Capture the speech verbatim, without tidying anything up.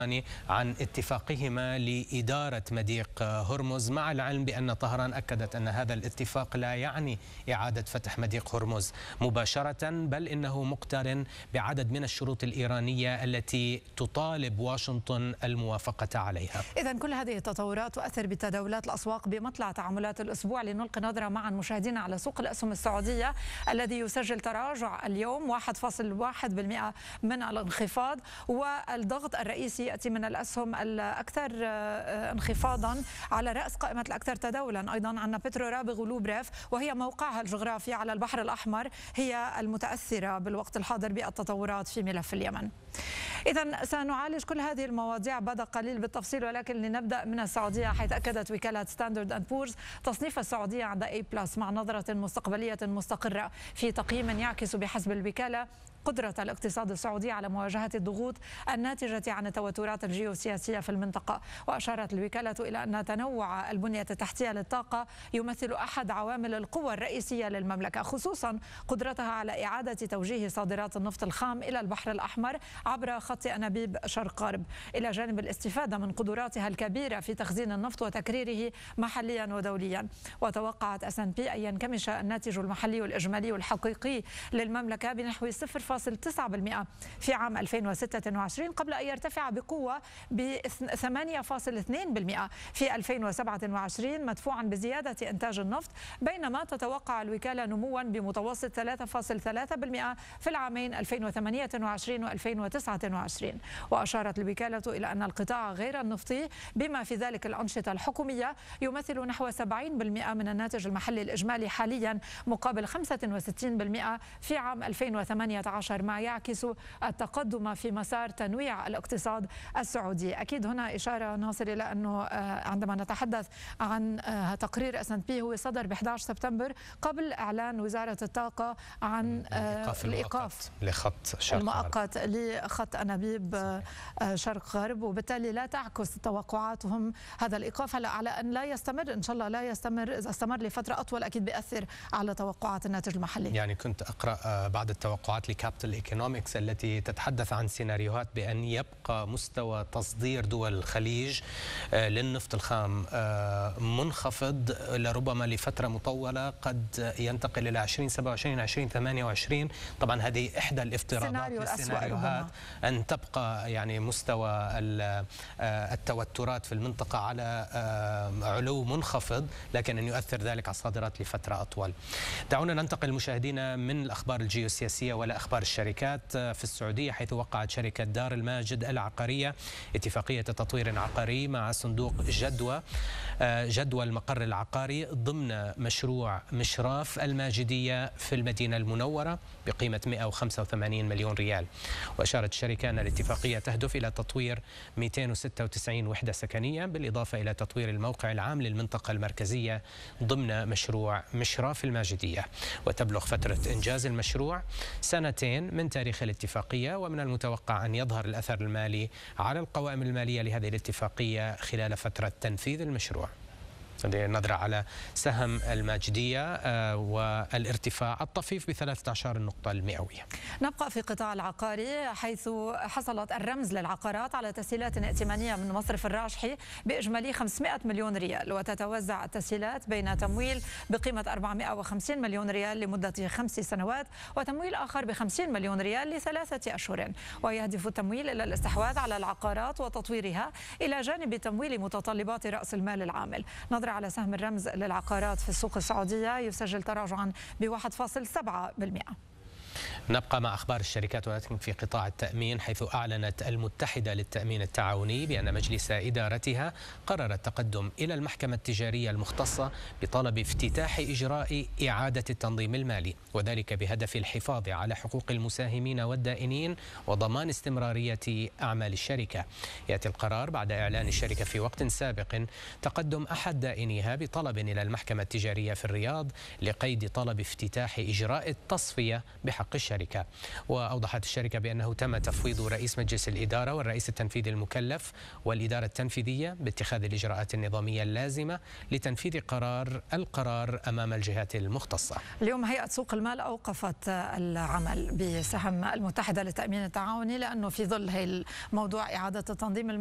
عن اتفاقهما لإدارة مضيق هرمز، مع العلم بأن طهران أكدت أن هذا الاتفاق لا يعني إعادة فتح مضيق هرمز مباشرة، بل إنه مقترن بعدد من الشروط الإيرانية التي تطالب واشنطن الموافقة عليها. إذن كل هذه التطورات تؤثر بتداولات الأسواق بمطلع تعاملات الأسبوع. لنلقي نظرة معا مشاهدينا على سوق الأسهم السعودية الذي يسجل تراجع اليوم واحد فاصل واحد بالمئة من الانخفاض، والضغط الرئيسي يأتي من الأسهم الأكثر انخفاضا. على رأس قائمة الأكثر تداولا أيضا عندنا بترو رابغ ولوبريف، وهي موقعها الجغرافي على البحر الأحمر هي المتأثرة بالوقت الحاضر بالتطورات في ملف اليمن. إذن سنعالج كل هذه المواضيع بعد قليل بالتفصيل، ولكن لنبدأ من السعودية، حيث أكدت وكالة ستاندرد أند بورز تصنيف السعودية عند A بلس مع نظرة مستقبلية مستقرة في تقييم يعكس بحسب الوكالة قدرة الاقتصاد السعودي على مواجهة الضغوط الناتجة عن التوترات الجيوسياسية في المنطقة. وأشارت الوكالة إلى أن تنوع البنية التحتية للطاقة يمثل أحد عوامل القوة الرئيسية للمملكة، خصوصا قدرتها على إعادة توجيه صادرات النفط الخام إلى البحر الأحمر عبر خط أنابيب شرق غرب، إلى جانب الاستفادة من قدراتها الكبيرة في تخزين النفط وتكريره محليا ودوليا. وتوقعت اس ان بي أن ينكمش الناتج المحلي الإجمالي الحقيقي للمملكة بنحو صفر فاصل تسعة بالمئة في عام ألفين وستة وعشرين، قبل أن يرتفع بقوة ب ثمانية فاصل اثنين بالمئة في ألفين وسبعة وعشرين مدفوعا بزيادة إنتاج النفط، بينما تتوقع الوكالة نموا بمتوسط ثلاثة فاصل ثلاثة بالمئة في العامين ألفين وثمانية وعشرين وألفين وتسعة وعشرين. وأشارت الوكالة إلى أن القطاع غير النفطي بما في ذلك الأنشطة الحكومية يمثل نحو سبعين بالمئة من الناتج المحلي الإجمالي حاليا، مقابل خمسة وستين بالمئة في عام ألفين وثمانية عشر، ما يعكس التقدم في مسار تنويع الاقتصاد السعودي. أكيد هنا إشارة ناصر إلى أنه عندما نتحدث عن تقرير اس ان بي هو صدر ب أحد عشر سبتمبر قبل إعلان وزارة الطاقة عن الإيقاف لخط شرق المؤقت لخط أنابيب شرق غرب، وبالتالي لا تعكس توقعاتهم هذا الإيقاف هلا على أن لا يستمر. إن شاء الله لا يستمر، إذا استمر لفترة أطول أكيد بيأثر على توقعات الناتج المحلي. يعني كنت أقرأ بعض التوقعات لكابيتال ايكونومكس التي تتحدث عن سيناريوهات بأن يبقى مستوى تصدير دول الخليج للنفط الخام منخفض لربما لفترة مطولة، قد ينتقل إلى ألفين وسبعة وعشرين ألفين وثمانية وعشرين. طبعا هذه إحدى الافتراضات للسيناريوهات، أن تبقى يعني مستوى التوترات في المنطقة على علو منخفض، لكن أن يؤثر ذلك على الصادرات لفترة أطول. دعونا ننتقل مشاهدينا من الأخبار الجيوسياسية ولا أخبار الشركات في السعودية، حيث وقعت شركة دار الماجد العقارية اتفاقية تطوير عقاري مع صندوق جدوى جدوى المقر العقاري ضمن مشروع مشراف الماجدية في المدينة المنورة بقيمة مئة وخمسة وثمانين مليون ريال. وأشارت الشركة أن الاتفاقية تهدف إلى تطوير مئتين وستة وتسعين وحدة سكنية، بالإضافة إلى تطوير الموقع العام للمنطقة المركزية ضمن مشروع مشراف الماجدية. وتبلغ فترة إنجاز المشروع سنتين من تاريخ الاتفاقية، ومن المتوقع أن يظهر الأثر المالي على القوائم المالية لهذه الاتفاقية خلال فترة تنفيذ المشروع. نظرة على سهم الماجدية والارتفاع الطفيف ب ثلاثة عشر نقطة المئوية. نبقى في قطاع العقاري، حيث حصلت الرمز للعقارات على تسهيلات ائتمانية من مصرف الراجحي بإجمالي خمسمئة مليون ريال، وتتوزع التسهيلات بين تمويل بقيمة أربعمئة وخمسين مليون ريال لمدة خمس سنوات، وتمويل آخر بخمسين مليون ريال لثلاثة أشهر. ويهدف التمويل إلى الاستحواذ على العقارات وتطويرها إلى جانب تمويل متطلبات رأس المال العامل. نظرة على سهم الرمز للعقارات في السوق السعودية يسجل تراجعا ب واحد فاصل سبعة بالمئة. نبقى مع أخبار الشركات ولكن في قطاع التأمين، حيث أعلنت المتحدة للتأمين التعاوني بأن مجلس إدارتها قرر التقدم إلى المحكمة التجارية المختصة بطلب افتتاح إجراء إعادة التنظيم المالي، وذلك بهدف الحفاظ على حقوق المساهمين والدائنين وضمان استمرارية أعمال الشركة. يأتي القرار بعد إعلان الشركة في وقت سابق تقدم أحد دائنيها بطلب إلى المحكمة التجارية في الرياض لقيد طلب افتتاح إجراء التصفية بحق حق الشركة. وأوضحت الشركة بأنه تم تفويض رئيس مجلس الإدارة والرئيس التنفيذي المكلف والإدارة التنفيذية باتخاذ الإجراءات النظامية اللازمة لتنفيذ قرار القرار أمام الجهات المختصة. اليوم هيئة سوق المال أوقفت العمل بسهم المتحدة للتأمين التعاوني لأنه في ظل هي الموضوع إعادة التنظيم